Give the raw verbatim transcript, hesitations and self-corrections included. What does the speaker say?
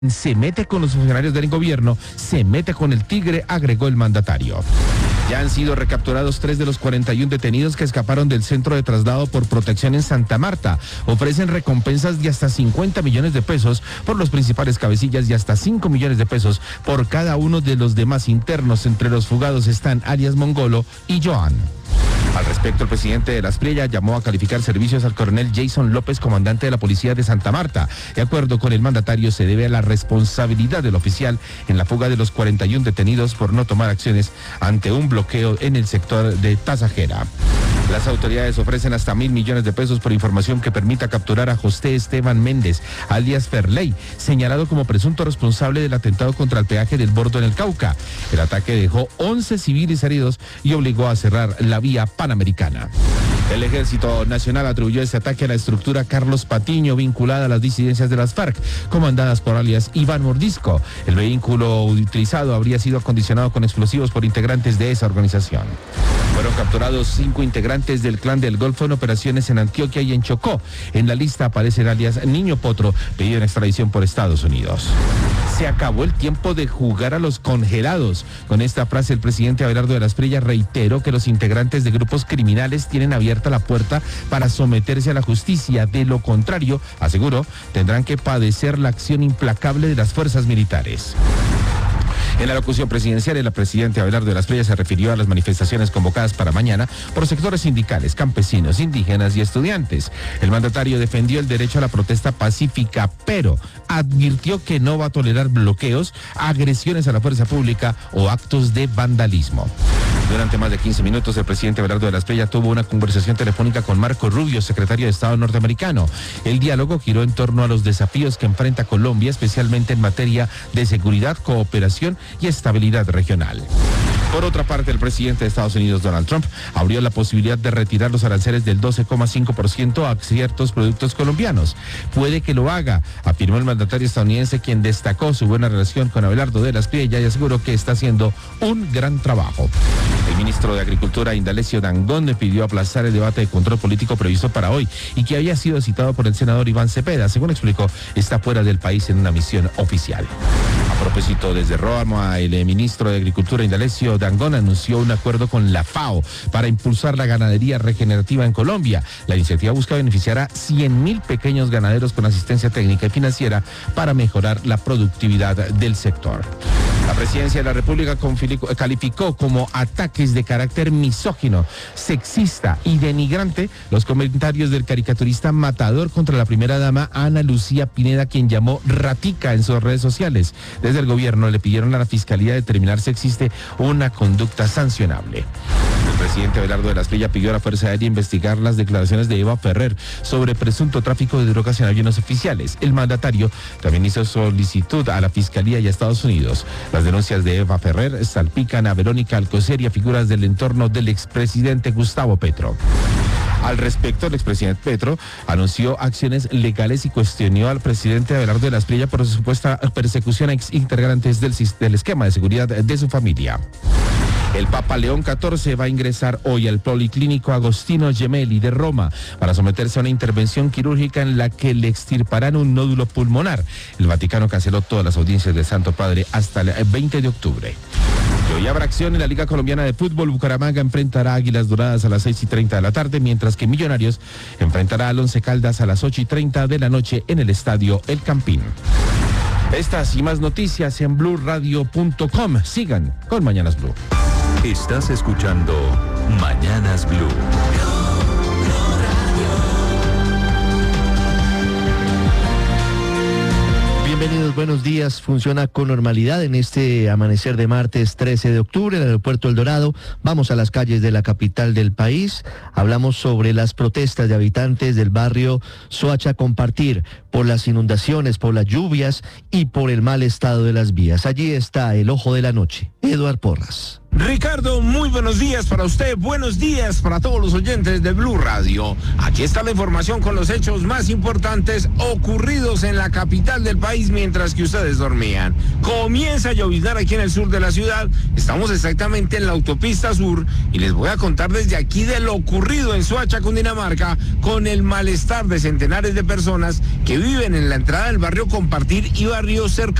se mete con los funcionarios del gobierno, se mete con el tigre, agregó el mandatario. Ya han sido recapturados tres de los cuarenta y uno detenidos que escaparon del centro de traslado por protección en Santa Marta. Ofrecen recompensas de hasta cincuenta millones de pesos por los principales cabecillas y hasta cinco millones de pesos por cada uno de los demás internos. Entre los fugados están alias Mongolo y Joan. Al respecto, el presidente de Las Priellas llamó a calificar servicios al coronel Jason López, comandante de la policía de Santa Marta. De acuerdo con el mandatario, se debe a la responsabilidad del oficial en la fuga de los cuarenta y uno detenidos por no tomar acciones ante un bloqueo en el sector de Tasajera. Las autoridades ofrecen hasta mil millones de pesos por información que permita capturar a José Esteban Méndez, alias Ferley, señalado como presunto responsable del atentado contra el peaje del Bordo en el Cauca. El ataque dejó once civiles heridos y obligó a cerrar la vía panamericana. El Ejército Nacional atribuyó este ataque a la estructura Carlos Patiño, vinculada a las disidencias de las FARC, comandadas por alias Iván Mordisco. El vehículo utilizado habría sido acondicionado con explosivos por integrantes de esa organización. Fueron capturados cinco integrantes del Clan del Golfo en operaciones en Antioquia y en Chocó. En la lista aparece el alias Niño Potro, pedido en extradición por Estados Unidos. Se acabó el tiempo de jugar a los congelados. Con esta frase, el presidente Abelardo de Las Priellas reiteró que los integrantes de grupos criminales tienen abierta la puerta para someterse a la justicia. De lo contrario, aseguró, tendrán que padecer la acción implacable de las fuerzas militares. En la locución presidencial, el presidente Abelardo de Las Priellas se refirió a las manifestaciones convocadas para mañana por sectores sindicales, campesinos, indígenas y estudiantes. El mandatario defendió el derecho a la protesta pacífica, pero advirtió que no va a tolerar bloqueos, agresiones a la fuerza pública o actos de vandalismo. Durante más de quince minutos, el presidente Abelardo de Las Priellas tuvo una conversación telefónica con Marco Rubio, secretario de Estado norteamericano. El diálogo giró en torno a los desafíos que enfrenta Colombia, especialmente en materia de seguridad, cooperación y estabilidad regional. Por otra parte, el presidente de Estados Unidos, Donald Trump, abrió la posibilidad de retirar los aranceles del doce coma cinco por ciento a ciertos productos colombianos. Puede que lo haga, afirmó el mandatario estadounidense, quien destacó su buena relación con Abelardo de Las Priellas y aseguró que está haciendo un gran trabajo. El ministro de Agricultura, Indalecio Dangond, pidió aplazar el debate de control político previsto para hoy y que había sido citado por el senador Iván Cepeda. Según explicó, está fuera del país en una misión oficial. A propósito, desde Roma, el ministro de Agricultura, Indalecio Dangond, anunció un acuerdo con la FAO para impulsar la ganadería regenerativa en Colombia. La iniciativa busca beneficiar a cien mil pequeños ganaderos con asistencia técnica y financiera para mejorar la productividad del sector. La presidencia de la República calificó como ataques de carácter misógino, sexista y denigrante los comentarios del caricaturista matador contra la primera dama Ana Lucía Pineda, quien llamó ratica en sus redes sociales. Desde el gobierno le pidieron a la Fiscalía determinar si existe una conducta sancionable. El presidente Abelardo de Las Priellas pidió a la Fuerza Aérea investigar las declaraciones de Eva Ferrer sobre presunto tráfico de drogas en aviones oficiales. El mandatario también hizo solicitud a la Fiscalía y a Estados Unidos. Las denuncias de Eva Ferrer salpican a Verónica Alcocer y a figuras del entorno del expresidente Gustavo Petro. Al respecto, el expresidente Petro anunció acciones legales y cuestionó al presidente Abelardo de Las Priellas por su supuesta persecución a ex integrantes del, del esquema de seguridad de su familia. El Papa León catorce va a ingresar hoy al Policlínico Agostino Gemelli de Roma para someterse a una intervención quirúrgica en la que le extirparán un nódulo pulmonar. El Vaticano canceló todas las audiencias del Santo Padre hasta el veinte de octubre. Y hoy habrá acción en la Liga Colombiana de Fútbol. Bucaramanga enfrentará a Águilas Doradas a las seis y treinta de la tarde, mientras que Millonarios enfrentará al Once Caldas a las ocho y treinta de la noche en el Estadio El Campín. Estas y más noticias en blue radio punto com. Sigan con Mañanas Blue. Estás escuchando Mañanas Blue. Bienvenidos, buenos días. Funciona con normalidad en este amanecer de martes trece de octubre en el aeropuerto El Dorado. Vamos a las calles de la capital del país. Hablamos sobre las protestas de habitantes del barrio Soacha Compartir por las inundaciones, por las lluvias y por el mal estado de las vías. Allí está el ojo de la noche, Eduard Porras. Ricardo, muy buenos días para usted, buenos días para todos los oyentes de Blue Radio. Aquí está la información con los hechos más importantes ocurridos en la capital del país mientras que ustedes dormían. Comienza a lloviznar aquí en el sur de la ciudad, estamos exactamente en la autopista sur y les voy a contar desde aquí de lo ocurrido en Soacha, Cundinamarca, con el malestar de centenares de personas que viven en la entrada del barrio Compartir y barrios cercanos